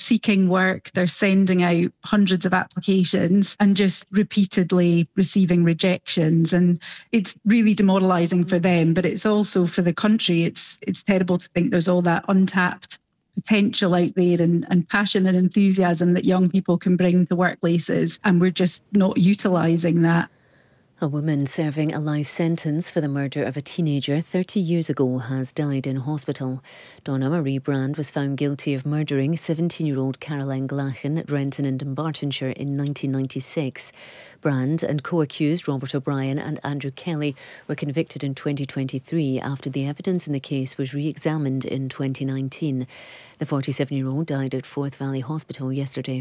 seeking work, they're sending out hundreds of applications and just repeatedly receiving rejections. And it's really demoralising for them, but it's also for the country. It's terrible to think there's all that untapped potential out there and passion and enthusiasm that young people can bring to workplaces, and we're just not utilising that. A woman serving a life sentence for the murder of a teenager 30 years ago has died in hospital. Donna Marie Brand was found guilty of murdering 17-year-old Caroline Glachen at Renton in Dumbartonshire in 1996. Brand and co-accused Robert O'Brien and Andrew Kelly were convicted in 2023 after the evidence in the case was re-examined in 2019. The 47-year-old died at Forth Valley Hospital yesterday.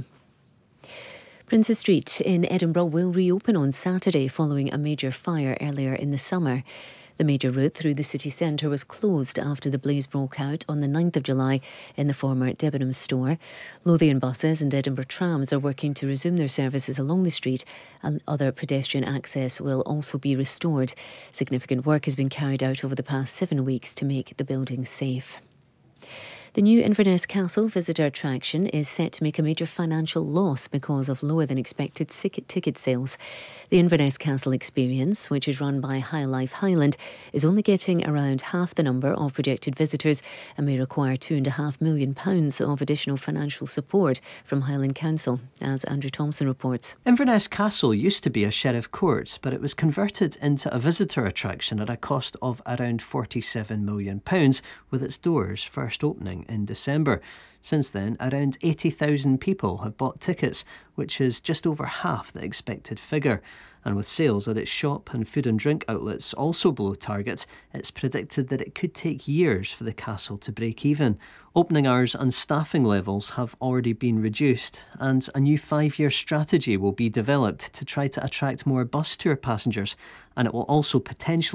Princes Street in Edinburgh will reopen on Saturday following a major fire earlier in the summer. The major route through the city centre was closed after the blaze broke out on the 9th of July in the former Debenhams store. Lothian buses and Edinburgh trams are working to resume their services along the street, and other pedestrian access will also be restored. Significant work has been carried out over the past 7 weeks to make the building safe. The new Inverness Castle visitor attraction is set to make a major financial loss because of lower than expected ticket sales. The Inverness Castle experience, which is run by High Life Highland, is only getting around half the number of projected visitors and may require £2.5 million of additional financial support from Highland Council, as Andrew Thompson reports. Inverness Castle used to be a sheriff court, but it was converted into a visitor attraction at a cost of around £47 million, with its doors first opening in December. Since then, around 80,000 people have bought tickets, which is just over half the expected figure. And with sales at its shop and food and drink outlets also below target, it's predicted that it could take years for the castle to break even. Opening hours and staffing levels have already been reduced, and a new 5-year strategy will be developed to try to attract more bus tour passengers, and it will also potentially